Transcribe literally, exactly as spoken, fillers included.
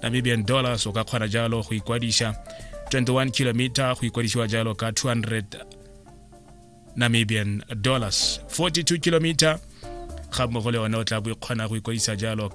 Namibian dollars o ka kgona jalo go ikwadisa. Twenty-one kilometer go ikwadisiwa jalo ka two hundred Namibian dollars. Forty-two kilometer ga mo go le ona o tla bo kgona go ikwadisa jalo